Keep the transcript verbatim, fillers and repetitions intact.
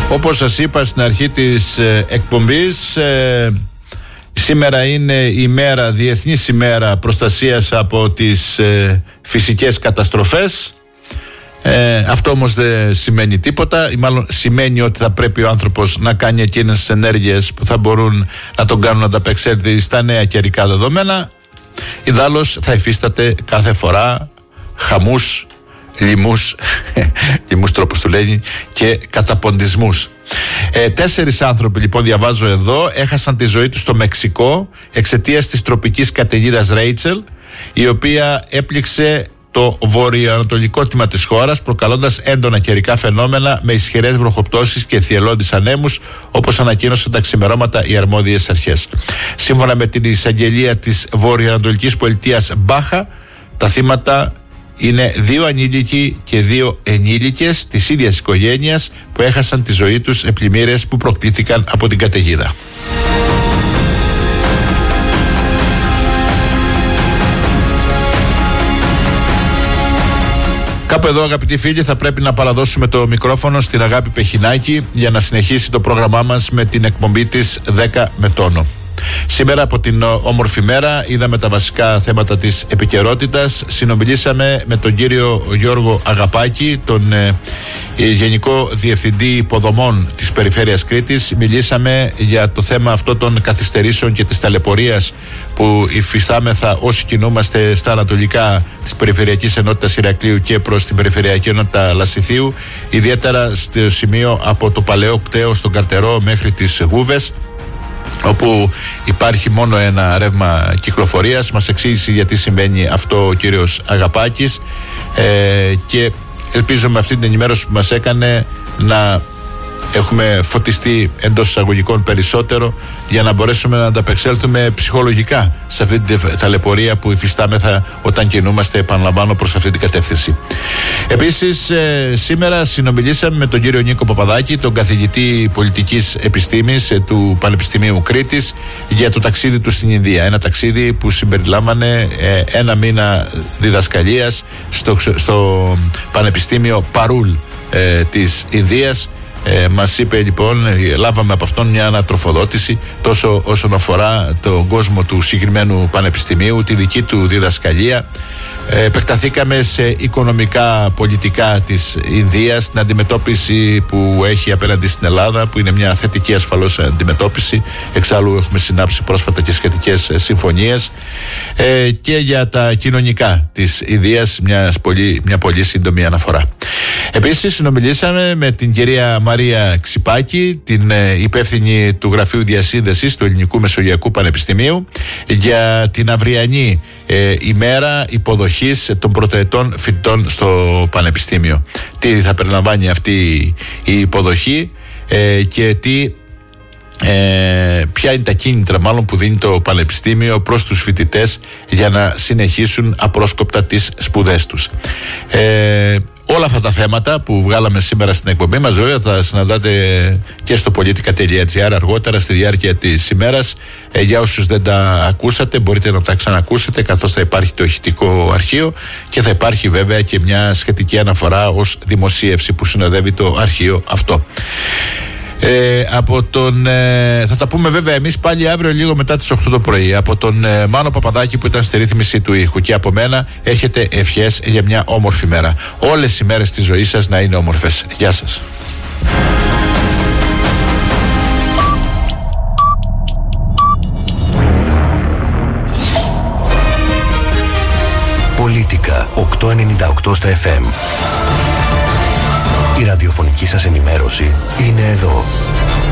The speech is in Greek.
Όπως σας είπα στην αρχή της ε, εκπομπής, ε, σήμερα είναι η μέρα, διεθνής ημέρα προστασίας από τις ε, φυσικές καταστροφές. Ε, αυτό όμως δεν σημαίνει τίποτα, ή μάλλον σημαίνει ότι θα πρέπει ο άνθρωπος να κάνει εκείνες τις ενέργειες που θα μπορούν να τον κάνουν να ανταπεξέλθει στα νέα καιρικά δεδομένα. Ιδάλλως θα υφίσταται κάθε φορά χαμούς, λοιμούς, λοιμούς τρόπους του λένε, και καταποντισμούς. Ε, τέσσερις άνθρωποι, λοιπόν, διαβάζω εδώ, έχασαν τη ζωή τους στο Μεξικό εξαιτίας της τροπικής καταιγίδας Ρέιτσελ, η οποία έπληξε το βορειοανατολικό τμήμα της χώρας, προκαλώντας έντονα καιρικά φαινόμενα με ισχυρές βροχοπτώσεις και θυελλώδεις ανέμους, όπως ανακοίνωσαν τα ξημερώματα οι αρμόδιες αρχές. Σύμφωνα με την εισαγγελία της βορειοανατολικής πολιτείας Μπάχα, τα θύματα είναι δύο ανήλικοι και δύο ενήλικες της ίδιας οικογένειας που έχασαν τη ζωή τους σε πλημμύρες που προκλήθηκαν από την καταιγίδα. Κάπου εδώ, αγαπητοί φίλοι, θα πρέπει να παραδώσουμε το μικρόφωνο στην Αγάπη Πεχινάκη για να συνεχίσει το πρόγραμμά μας με την εκπομπή της δέκα με τόνο. Σήμερα, από την όμορφη μέρα, είδαμε τα βασικά θέματα της επικαιρότητας. Συνομιλήσαμε με τον κύριο Γιώργο Αγαπάκη, τον ε, Γενικό Διευθυντή Υποδομών της Περιφέρειας Κρήτης. Μιλήσαμε για το θέμα αυτό των καθυστερήσεων και της ταλαιπωρίας που υφιστάμεθα όσοι κινούμαστε στα ανατολικά της Περιφερειακής Ενότητας Ηρακλείου και προς την Περιφερειακή Ενότητα Λασιθίου, ιδιαίτερα στο σημείο από το Παλαιό Κταίο στον Καρτερό μέχρι τις Γούβες, όπου υπάρχει μόνο ένα ρεύμα κυκλοφορίας. Μας εξήγησε γιατί συμβαίνει αυτό ο κύριος Αγαπάκης, ε, και ελπίζω με αυτή την ενημέρωση που μας έκανε να έχουμε φωτιστεί εντός εισαγωγικών περισσότερο, για να μπορέσουμε να ανταπεξέλθουμε ψυχολογικά σε αυτή την ταλαιπωρία που υφιστάμεθα όταν κινούμαστε, επαναλαμβάνω, προς αυτή την κατεύθυνση. Επίσης, ε, σήμερα συνομιλήσαμε με τον κύριο Νίκο Παπαδάκη, τον καθηγητή πολιτικής επιστήμης ε, του Πανεπιστημίου Κρήτης, για το ταξίδι του στην Ινδία. Ένα ταξίδι που συμπεριλάμβανε ε, ένα μήνα διδασκαλίας στο, στο Πανεπιστήμιο Παρούλ ε, της Ινδίας. Ε, μας είπε, λοιπόν, λάβαμε από αυτόν μια ανατροφοδότηση τόσο όσον αφορά τον κόσμο του συγκεκριμένου πανεπιστημίου, τη δική του διδασκαλία. Ε, επεκταθήκαμε σε οικονομικά, πολιτικά της Ινδίας, την αντιμετώπιση που έχει απέναντι στην Ελλάδα, που είναι μια θετική ασφαλώς αντιμετώπιση. Εξάλλου έχουμε συνάψει πρόσφατα και σχετικές συμφωνίες, ε, και για τα κοινωνικά της Ινδίας, μια πολύ, μια πολύ σύντομη αναφορά. Επίσης, συνομιλήσαμε με την κυρία Μαρία Ξυπάκη, την ε, υπεύθυνη του Γραφείου Διασύνδεσης του Ελληνικού Μεσογειακού Πανεπιστημίου, για την αυριανή ε, ημέρα υποδοχής των πρωτοετών φοιτητών στο Πανεπιστήμιο. Τι θα περιλαμβάνει αυτή η υποδοχή ε, και τι Ε, ποια είναι τα κίνητρα μάλλον που δίνει το Πανεπιστήμιο προς τους φοιτητές για να συνεχίσουν απρόσκοπτα τις σπουδές τους. Ε, όλα αυτά τα θέματα που βγάλαμε σήμερα στην εκπομπή μας, βέβαια, θα συναντάτε και στο politica τελεία gr αργότερα στη διάρκεια της ημέρας. Ε, για όσους δεν τα ακούσατε, μπορείτε να τα ξανακούσετε, καθώς θα υπάρχει το ηχητικό αρχείο και θα υπάρχει βέβαια και μια σχετική αναφορά ως δημοσίευση που συνοδεύει το αρχείο αυτό. Ε, από τον, ε, θα τα πούμε βέβαια εμείς πάλι αύριο λίγο μετά τις οκτώ το πρωί. Από τον ε, Μάνο Παπαδάκη που ήταν στη ρύθμιση του ήχου, και από μένα έχετε ευχές για μια όμορφη μέρα. Όλες οι μέρες της ζωής σας να είναι όμορφες. Γεια σας. Πολίτικα οκτακόσια ενενήντα οκτώ στα εφ εμ. Η ραδιοφωνική σας ενημέρωση είναι εδώ.